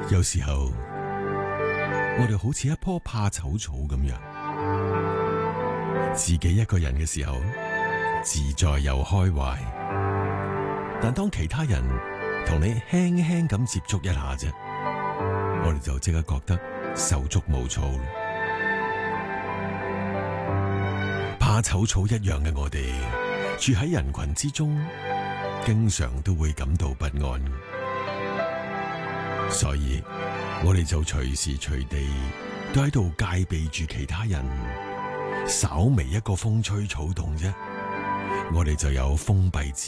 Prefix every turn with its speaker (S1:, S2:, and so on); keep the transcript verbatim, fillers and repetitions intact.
S1: 有時候我哋好似一棵怕醜草咁樣，自己一個人嘅時候自在又開懷，但當其他人同你輕輕咁接觸一下啫，我哋就即刻覺得手足無措。怕醜草一樣嘅我哋，住喺人群之中，經常都會感到不安，所以我哋就隨時隨地都喺度戒備住其他人。稍微一個風吹草動啫，我哋就有封閉自